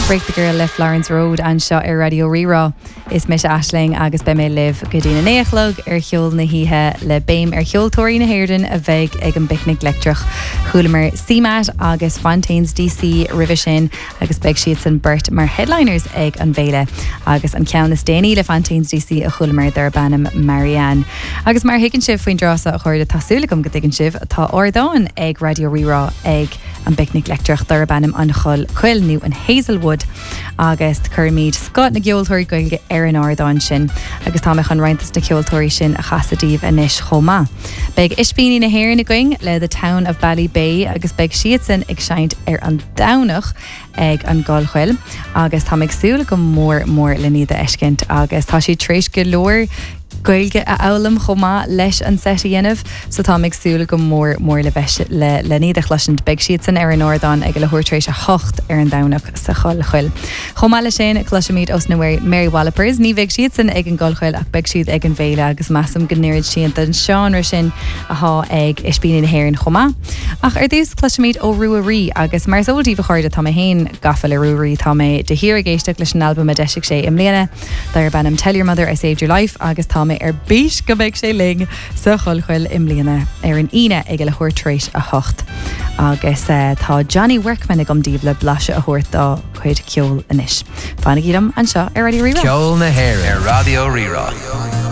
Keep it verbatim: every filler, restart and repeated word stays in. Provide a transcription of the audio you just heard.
Break the Girl le Florence Road an seo ar Radio Rerá. Is mis Aisling agus be mé liv go dtína néachlog ar cheol na hithe le béim ar cheoltóirí na Héireann a bheith ag an picnic lectrach chulamar C M A T agus Fontaines D C River sin agus beag siad san Bert mar headliners ag an bhéile agus an ceann is déanaí le Fontaines D C a chulamar dar banam Marianne. Agus mar higann sibh faoin drása a chuir de tasúlagum go dtigann sibh tá ordáin ag Radio Rerá ag an picnic lectrach dar banam an chul chuil nu an Hazelwood agus churmíd Scott na geoltóirí goilge ar an ordáin sin agus tá meach an reintas na geoltóirí sin a chasadíh inis chomá. Beag ispíní na Héireann na going le the town of Ballybay agus beag siad sin ag seint ar an dawnach ag an gáilchuil agus tá meag súla go mór mór le níad a eiscint agus tá si tréis go leor goilge a álam chomá leis an set a dhéanamh so tá meag súla go mór mór le bheis le, le níad a chluisint beag siad san ar an ordáin ag le thuirtrééis a hocht ar an dawnach sa gáilchuil. Chomá le sin cluisimíad os na Mary Wallopers ní bheag siad san ag an gáilchuil ach beag siad ag an bhéile agus massam go nírid sin den seanra sin athá ag ispíní na Héireann chomá. Ach ar dús cluisimíad ó Ruarí agus mar sóiltíh chuirde tá mé hain gafa le Ruarí tá mé de hir a géisteach leis an album a deisiigh sé im léana dar banam Tell Your Mother I Saved Your Life agus tá mé ar bís go bheith sé ling sa chulchuil im léana ar an ine ag le thuirtrééis a hocht. Agus uh, tá Johnny Workman ag amdíobh le blaise a thuirt dá chuid ceol inis. Fáinnig iad an seo ar Radio Rerá. Ceol na Héireann ar Radio Rerá.